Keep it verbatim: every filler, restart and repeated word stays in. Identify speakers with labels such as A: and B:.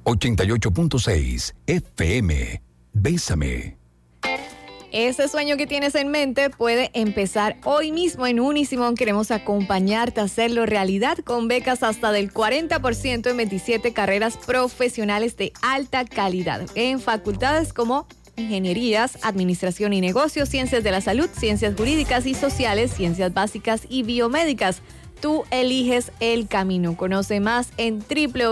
A: ochenta y ocho punto seis F M. Bésame.
B: Ese sueño que tienes en mente puede empezar hoy mismo en Unisimón. Queremos acompañarte a hacerlo realidad con becas hasta del cuarenta por ciento en veintisiete carreras profesionales de alta calidad en facultades como ingenierías, administración y negocios, ciencias de la salud, ciencias jurídicas y sociales, ciencias básicas y biomédicas. Tú eliges el camino. Conoce más en w w w